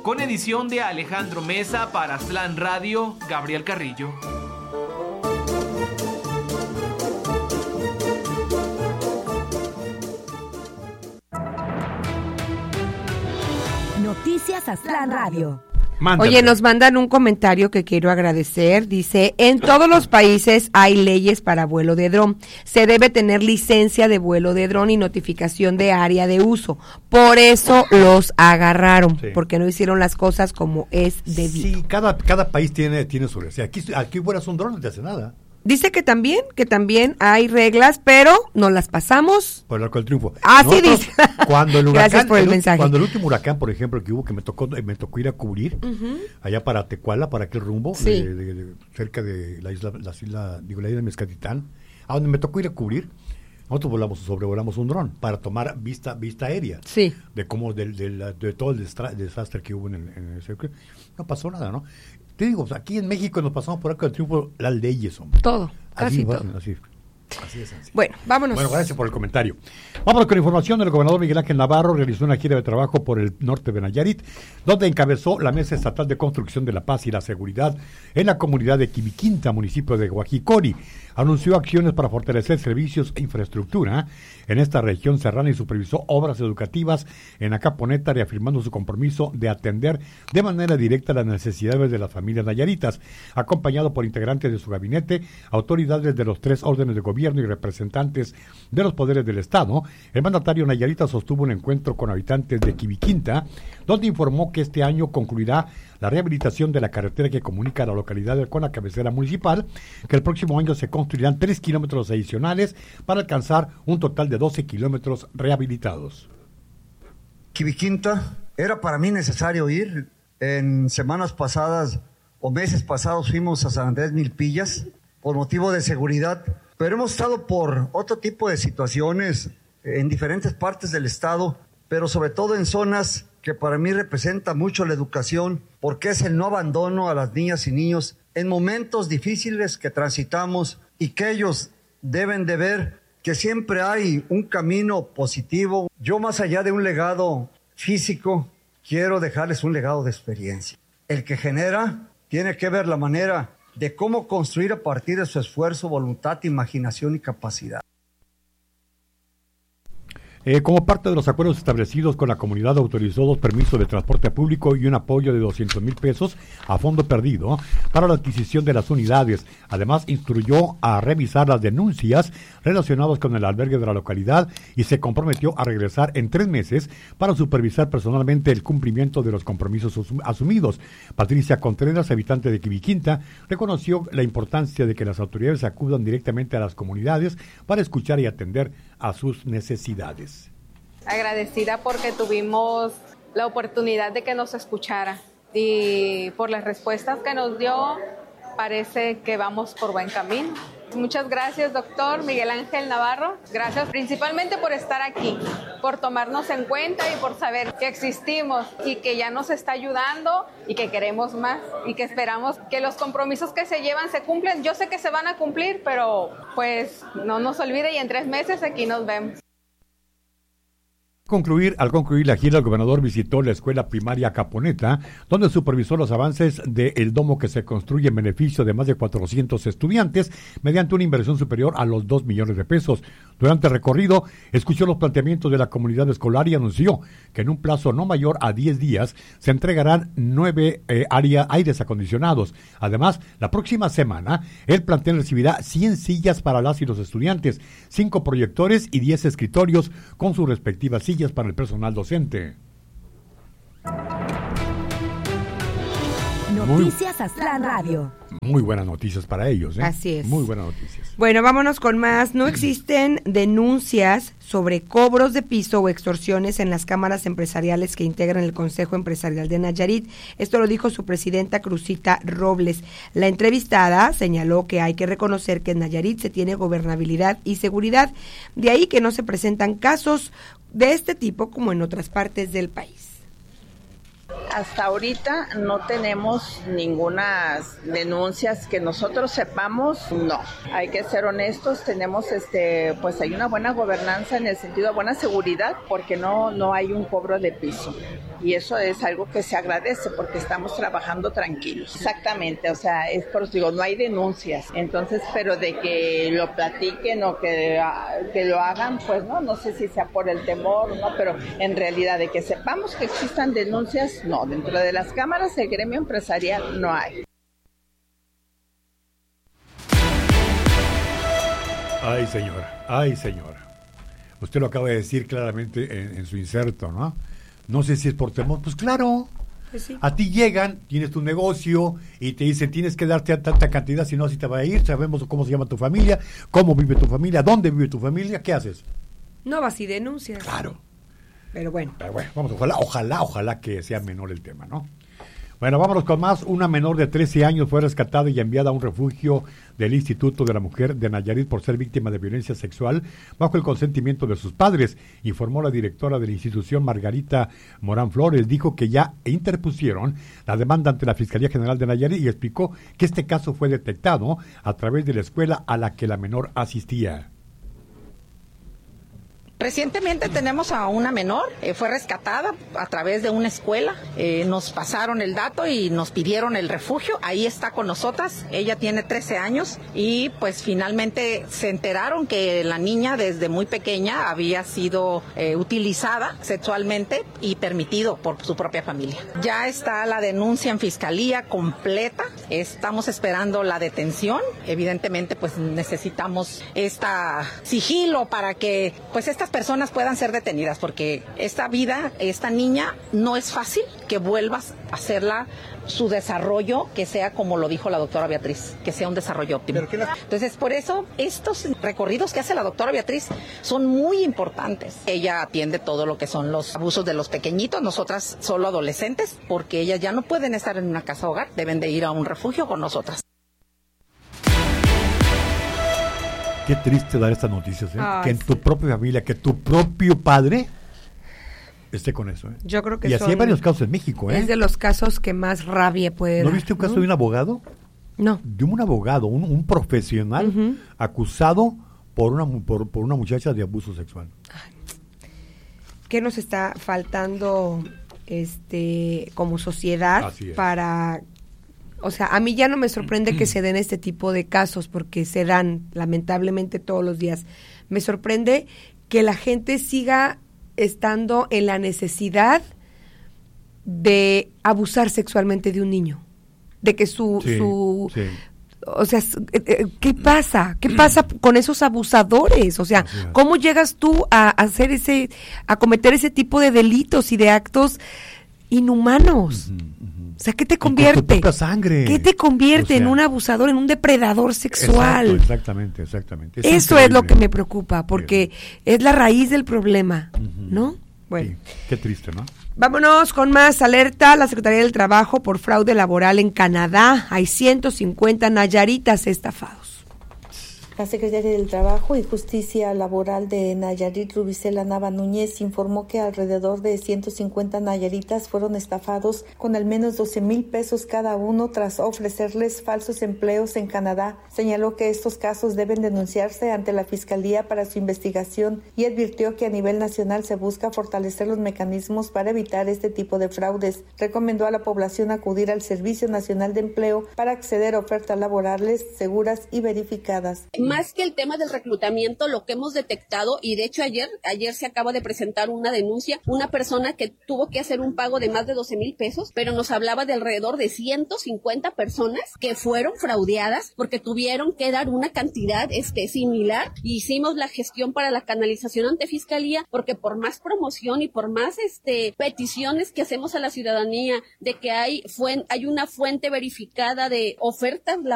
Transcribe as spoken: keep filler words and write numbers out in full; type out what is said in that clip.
Con edición de Alejandro Mesa para Aztlán Radio, Gabriel Carrillo. Noticias Aztlán Radio. Mándate. Oye, nos mandan un comentario que quiero agradecer. Dice, en todos los países hay leyes para vuelo de dron. Se debe tener licencia de vuelo de dron y notificación de área de uso. Por eso los agarraron, sí. Porque no hicieron las cosas como es debido. Sí, cada, cada país tiene, tiene su ley. Aquí, aquí vuelas un dron, no te hace nada. Dice que también, que también hay reglas, pero no las pasamos. Por el arco del triunfo. Así dice. Cuando el huracán, Gracias por el, el mensaje. Cuando el último huracán, por ejemplo, que hubo, que me tocó me tocó ir a cubrir, uh-huh. allá para Tecuala, para aquel rumbo, sí. de, de, de, cerca de la isla, la isla, digo, la isla de Mezcatitán, a donde me tocó ir a cubrir, nosotros volamos, sobrevolamos un dron para tomar vista vista aérea. Sí. De cómo, de, de, de, de todo el destra, desastre que hubo en el, en el, no pasó nada, ¿no? Te digo, aquí en México nos pasamos por arco del triunfo las leyes, hombre. Todo, casi así, todo. Así, así es así. Bueno, vámonos. Bueno, gracias por el comentario. Vámonos con información del gobernador Miguel Ángel Navarro. Realizó una gira de trabajo por el norte de Nayarit, donde encabezó la Mesa Estatal de Construcción de la Paz y la Seguridad en la comunidad de Quimiquinta, municipio de Guajicori. Anunció acciones para fortalecer servicios e infraestructura en esta región serrana y supervisó obras educativas en Acaponeta, reafirmando su compromiso de atender de manera directa las necesidades de las familias nayaritas, acompañado por integrantes de su gabinete, autoridades de los tres órdenes de gobierno y representantes de los poderes del Estado. El mandatario nayarita sostuvo un encuentro con habitantes de Quimiquinta, donde informó que este año concluirá la rehabilitación de la carretera que comunica la localidad con la cabecera municipal, que el próximo año se construirán tres kilómetros adicionales para alcanzar un total de doce kilómetros rehabilitados. Quimiquinta, era para mí necesario ir. En semanas pasadas o meses pasados fuimos a San Andrés Milpillas por motivo de seguridad, pero hemos estado por otro tipo de situaciones en diferentes partes del estado, pero sobre todo en zonas que para mí representa mucho la educación, porque es el no abandono a las niñas y niños en momentos difíciles que transitamos y que ellos deben de ver que siempre hay un camino positivo. Yo, más allá de un legado físico, quiero dejarles un legado de experiencia. El que genera tiene que ver la manera de cómo construir a partir de su esfuerzo, voluntad, imaginación y capacidad. Eh, como parte de los acuerdos establecidos con la comunidad, autorizó dos permisos de transporte público y un apoyo de doscientos mil pesos a fondo perdido para la adquisición de las unidades. Además, instruyó a revisar las denuncias relacionadas con el albergue de la localidad y se comprometió a regresar en tres meses para supervisar personalmente el cumplimiento de los compromisos asumidos. Patricia Contreras, habitante de Quimiquinta, reconoció la importancia de que las autoridades acudan directamente a las comunidades para escuchar y atender a sus necesidades. Agradecida porque tuvimos la oportunidad de que nos escuchara y por las respuestas que nos dio parece que vamos por buen camino. Muchas gracias, doctor Miguel Ángel Navarro. Gracias principalmente por estar aquí, por tomarnos en cuenta y por saber que existimos y que ya nos está ayudando y que queremos más y que esperamos que los compromisos que se llevan se cumplen. Yo sé que se van a cumplir, pero pues no nos olvide y en tres meses aquí nos vemos. Concluir, al concluir la gira, el gobernador visitó la escuela primaria Acaponeta, donde supervisó los avances del domo que se construye en beneficio de más de cuatrocientos estudiantes mediante una inversión superior a los dos millones de pesos. Durante el recorrido, escuchó los planteamientos de la comunidad escolar y anunció que en un plazo no mayor a diez días se entregarán nueve eh, área, aires acondicionados. Además, la próxima semana, el plantel recibirá cien sillas para las y los estudiantes, cinco proyectores y diez escritorios con sus respectivas sillas para el personal docente. Noticias Aztlán Radio. Muy buenas noticias para ellos, ¿eh? Así es. Muy buenas noticias. Bueno, vámonos con más. No existen denuncias sobre cobros de piso o extorsiones en las cámaras empresariales que integran el Consejo Empresarial de Nayarit. Esto lo dijo su presidenta Cruzita Robles. La entrevistada señaló que hay que reconocer que en Nayarit se tiene gobernabilidad y seguridad. De ahí que no se presentan casos de este tipo como en otras partes del país. Hasta ahorita no tenemos ninguna denuncias que nosotros sepamos, no. Hay que ser honestos, tenemos este, pues hay una buena gobernanza en el sentido de buena seguridad, porque no, no hay un cobro de piso. Y eso es algo que se agradece porque estamos trabajando tranquilos. Exactamente, o sea, es por eso digo, no hay denuncias. Entonces, pero de que lo platiquen o que, que lo hagan, pues no, no sé si sea por el temor o no, pero en realidad de que sepamos que existan denuncias, no. Dentro de las cámaras del gremio empresarial no hay. Ay, señora, ay, señora. Usted lo acaba de decir claramente en, en su inserto, ¿no? No sé si es por temor. Pues claro, pues sí. A ti llegan, tienes tu negocio y te dicen tienes que darte tanta cantidad, si no, si te va a ir. Sabemos cómo se llama tu familia, cómo vive tu familia, dónde vive tu familia. ¿Qué haces? No vas y denuncias. Claro. Pero bueno. Pero bueno, vamos, ojalá, ojalá, ojalá que sea menor el tema, ¿no? Bueno, vámonos con más. Una menor de trece años fue rescatada y enviada a un refugio del Instituto de la Mujer de Nayarit por ser víctima de violencia sexual bajo el consentimiento de sus padres, informó la directora de la institución, Margarita Morán Flores. Dijo que ya interpusieron la demanda ante la Fiscalía General de Nayarit y explicó que este caso fue detectado a través de la escuela a la que la menor asistía. Recientemente tenemos a una menor, eh, fue rescatada a través de una escuela, eh, nos pasaron el dato y nos pidieron el refugio, ahí está con nosotras, ella tiene trece años y pues finalmente se enteraron que la niña desde muy pequeña había sido eh, utilizada sexualmente y permitido por su propia familia. Ya está la denuncia en fiscalía completa, estamos esperando la detención, evidentemente pues necesitamos esta sigilo para que pues esta personas puedan ser detenidas, porque esta vida, esta niña, no es fácil que vuelvas a hacerla su desarrollo, que sea como lo dijo la doctora Beatriz, que sea un desarrollo óptimo. Entonces, por eso, estos recorridos que hace la doctora Beatriz son muy importantes. Ella atiende todo lo que son los abusos de los pequeñitos, nosotras solo adolescentes, porque ellas ya no pueden estar en una casa hogar, deben de ir a un refugio con nosotras. Qué triste dar estas noticias, ¿eh? Ay, que en tu propia familia, que tu propio padre esté con eso, ¿eh? Yo creo que y así son, hay varios casos en México, ¿eh? Es de los casos que más rabia puede ¿No dar, viste un caso ¿no? de un abogado? No. De un abogado, un, un profesional uh-huh. acusado por una por, por una muchacha de abuso sexual. Ay. ¿Qué nos está faltando este como sociedad para... O sea, a mí ya no me sorprende que se den este tipo de casos, porque se dan lamentablemente todos los días. Me sorprende que la gente siga estando en la necesidad de abusar sexualmente de un niño, de que su... Sí, su sí. O sea, ¿qué pasa? ¿Qué pasa con esos abusadores? O sea, ¿cómo llegas tú a hacer ese, a cometer ese tipo de delitos y de actos inhumanos? Uh-huh, uh-huh. O sea, ¿qué te convierte? Tu sangre. ¿Qué te convierte o sea, en un abusador, en un depredador sexual? Exacto, exactamente, exactamente. Es Eso increíble. Es lo que me preocupa, porque sí. es la raíz del problema, uh-huh. ¿no? Bueno. Sí. Qué triste, ¿no? Vámonos con más alerta. La Secretaría del Trabajo por fraude laboral en Canadá. Hay ciento cincuenta nayaritas estafados. La Secretaría del Trabajo y Justicia Laboral de Nayarit, Rubicela Nava Núñez, informó que alrededor de ciento cincuenta nayaritas fueron estafados con al menos doce mil pesos cada uno tras ofrecerles falsos empleos en Canadá. Señaló que estos casos deben denunciarse ante la Fiscalía para su investigación y advirtió que a nivel nacional se busca fortalecer los mecanismos para evitar este tipo de fraudes. Recomendó a la población acudir al Servicio Nacional de Empleo para acceder a ofertas laborales seguras y verificadas. Más que el tema del reclutamiento, lo que hemos detectado, y de hecho ayer, ayer se acaba de presentar una denuncia, una persona que tuvo que hacer un pago de más de doce mil pesos, pero nos hablaba de alrededor de ciento cincuenta personas que fueron fraudeadas porque tuvieron que dar una cantidad este, similar. Hicimos la gestión para la canalización ante Fiscalía, porque por más promoción y por más este, peticiones que hacemos a la ciudadanía de que hay, fuen, hay una fuente verificada de ofertas laborales,